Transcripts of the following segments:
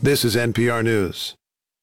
This is NPR News.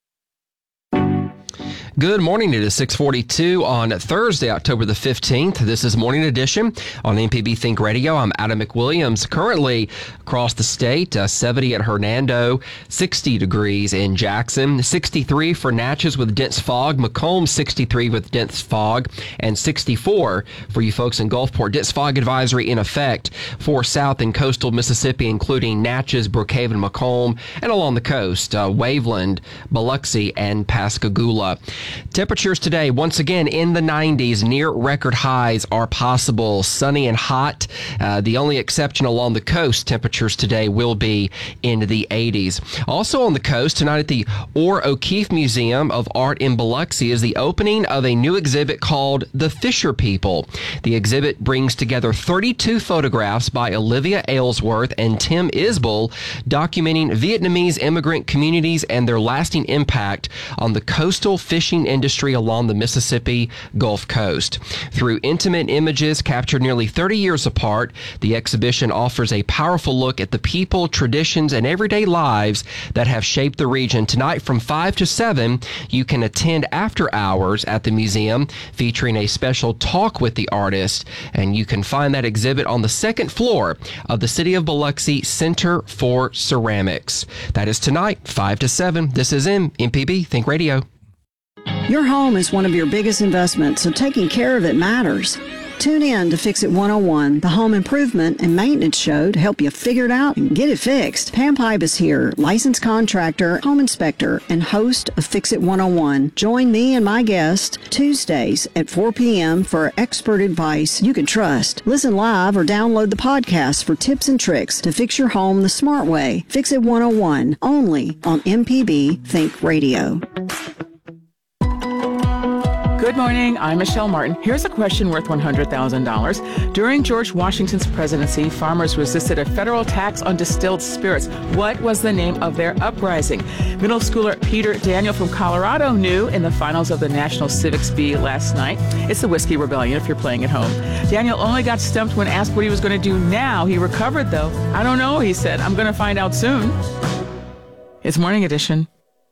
Good morning. It is 6:42 on Thursday, October the 15th. This is Morning Edition on MPB Think Radio. I'm Adam McWilliams. Currently across the state, 70 at Hernando, 60 degrees in Jackson, 63 for Natchez with dense fog, Macomb 63 with dense fog, and 64 for you folks in Gulfport. Dense fog advisory in effect for south and coastal Mississippi, including Natchez, Brookhaven, Macomb, and along the coast, Waveland, Biloxi, and Pascagoula. Temperatures today, once again, in the 90s. Near record highs are possible. Sunny and hot. The only exception along the coast, temperatures today will be in the 80s. Also on the coast, tonight at the Orr O'Keefe Museum of Art in Biloxi is the opening of a new exhibit called The Fisher People. The exhibit brings together 32 photographs by Olivia Aylesworth and Tim Isbell documenting Vietnamese immigrant communities and their lasting impact on the coastal fishing industry along the Mississippi Gulf Coast. Through intimate images captured nearly 30 years apart, the exhibition offers a powerful look at the people, traditions, and everyday lives that have shaped the region. Tonight from 5 to 7, you can attend after hours at the museum featuring a special talk with the artist, and you can find that exhibit on the second floor of the City of Biloxi Center for Ceramics. That is tonight, 5 to 7. This is MPB Think Radio. Your home is one of your biggest investments, so taking care of it matters. Tune in to Fix It 101, the home improvement and maintenance show to help you figure it out and get it fixed. Pam Pipe is here, licensed contractor, home inspector, and host of Fix It 101. Join me and my guest Tuesdays at 4 p.m. for expert advice you can trust. Listen live or download the podcast for tips and tricks to fix your home the smart way. Fix It 101, only on MPB Think Radio. Good morning, I'm Michelle Martin. Here's a question worth $100,000. During George Washington's presidency, farmers resisted a federal tax on distilled spirits. What was the name of their uprising? Middle schooler Peter Daniel from Colorado knew in the finals of the National Civics Bee last night. It's the Whiskey Rebellion if you're playing at home. Daniel only got stumped when asked what he was going to do now. He recovered, though. I don't know, he said. I'm going to find out soon. It's Morning Edition.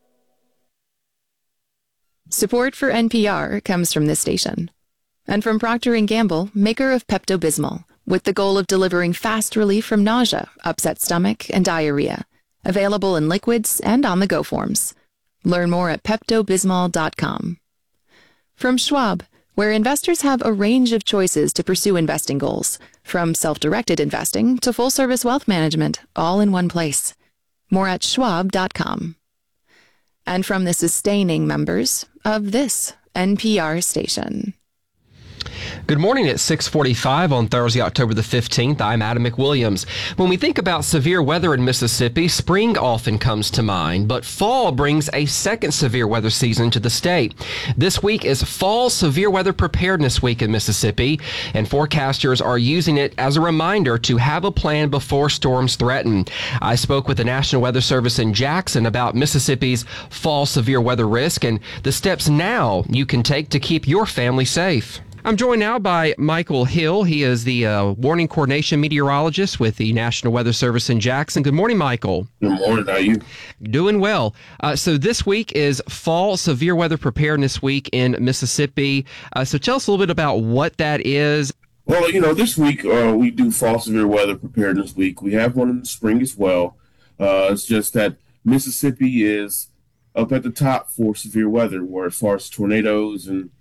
Support for NPR comes from this station and from Procter & Gamble, maker of Pepto-Bismol, with the goal of delivering fast relief from nausea, upset stomach, and diarrhea. Available in liquids and on-the-go forms. Learn more at PeptoBismol.com. From Schwab, where investors have a range of choices to pursue investing goals, from self-directed investing to full-service wealth management, all in one place. More at Schwab.com. And from the sustaining members of this NPR station. Good morning at 6:45 on Thursday, October the 15th. I'm Adam McWilliams. When we think about severe weather in Mississippi, spring often comes to mind, but fall brings a second severe weather season to the state. This week is Fall Severe Weather Preparedness Week in Mississippi, and forecasters are using it as a reminder to have a plan before storms threaten. I spoke with the National Weather Service in Jackson about Mississippi's fall severe weather risk and the steps now you can take to keep your family safe. I'm joined now by Michael Hill. He is the warning coordination meteorologist with the National Weather Service in Jackson. Good morning, Michael. Good morning. How are you? Doing well. So this week is Fall Severe Weather Preparedness Week in Mississippi. So tell us a little bit about what that is. Well, this week we do Fall Severe Weather Preparedness Week. We have one in the spring as well. It's just that Mississippi is up at the top for severe weather, where as far as tornadoes and